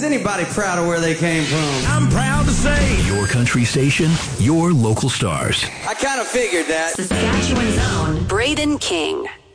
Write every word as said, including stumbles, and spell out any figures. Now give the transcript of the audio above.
anybody proud of where they came from? I'm proud to say, your country station, your local stars. I kind of figured that. Saskatchewan's own Braden King.